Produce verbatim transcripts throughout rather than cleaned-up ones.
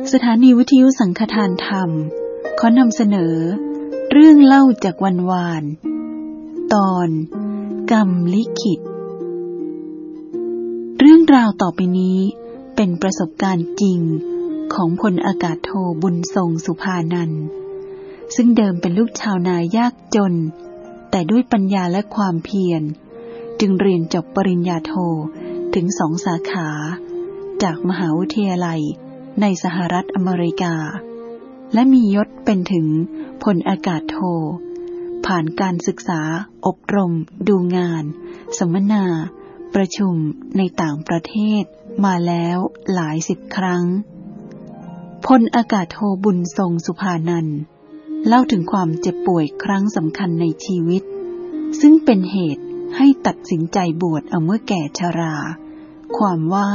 สถานีวิทยุสังฆทานธรรมขอนำเสนอเรื่องเล่าจากวันวานตอนกรรมลิขิตเรื่องราวต่อไปนี้เป็นประสบการณ์จริงของพลอากาศโทบุญทรงสุภานันท์ซึ่งเดิมเป็นลูกชาวนายากจนแต่ด้วยปัญญาและความเพียรจึงเรียนจบปริญญาโทถึงสองสาขาจากมหาวิทยาลัยในสหรัฐอเมริกาและมียศเป็นถึงพลอากาศโทผ่านการศึกษาอบรมดูงานสัมมนาประชุมในต่างประเทศมาแล้วหลายสิบครั้งพลอากาศโทบุญทรงสุภานันท์เล่าถึงความเจ็บป่วยครั้งสำคัญในชีวิตซึ่งเป็นเหตุให้ตัดสินใจบวชเอาเมื่อแก่ชราความว่า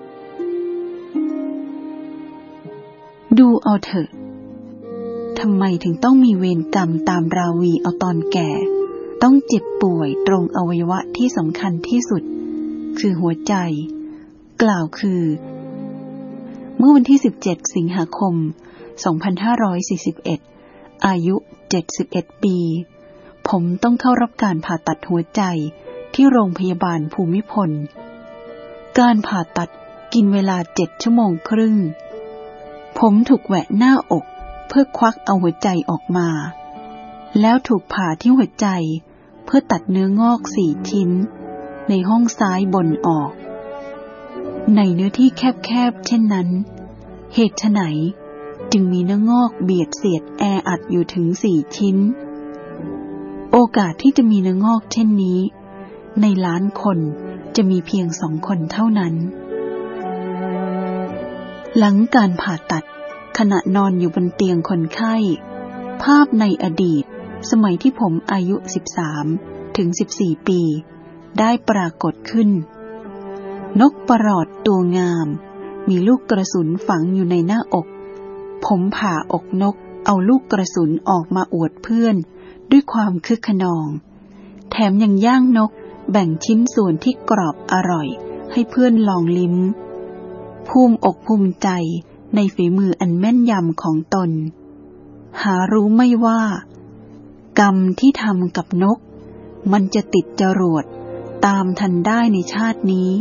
ดูเอาเถอะทำไมถึงต้องมีเวรกรรมตามราวีเอาตอนแก่ต้องเจ็บป่วยตรงอวัยวะที่สำคัญที่สุดคือหัวใจกล่าวคือเมื่อวันที่สิบเจ็ดสิงหาคมสองพันห้าร้อยสี่สิบเอ็ดอายุเจ็ดสิบเอ็ดปีผมต้องเข้ารับการผ่าตัดหัวใจที่โรงพยาบาลภูมิพลการผ่าตัดกินเวลาเจ็ดชั่วโมงครึ่งผมถูกแหวะหน้าอกเพื่อควักเอาหัวใจออกมาแล้วถูกผ่าที่หัวใจเพื่อตัดเนื้องอกสี่ชิ้นในห้องซ้ายบนออกในเนื้อที่แคบๆเช่นนั้นเหตุไฉนจึงมีเนื้องอกเบียดเสียดแออัดอยู่ถึงสี่ชิ้นโอกาสที่จะมีเนื้องอกเช่นนี้ในล้านคนจะมีเพียงสองคนเท่านั้นหลังการผ่าตัดขณะนอนอยู่บนเตียงคนไข้ภาพในอดีตสมัยที่ผมอายุสิบสามถึงสิบสี่ปีได้ปรากฏขึ้นนกประหลอดตัวงามมีลูกกระสุนฝังอยู่ในหน้าอกผมผ่าอกนกเอาลูกกระสุนออกมาอวดเพื่อนด้วยความคึกขนองแถมยังย่างนกแบ่งชิ้นส่วนที่กรอบอร่อยให้เพื่อนลองลิ้มภูมิอกภูมิใจในฝีมืออันแม่นยำของตนหารู้ไม่ว่ากรรมที่ทำกับนกมันจะติดจรวดตามทันได้ในชาตินี้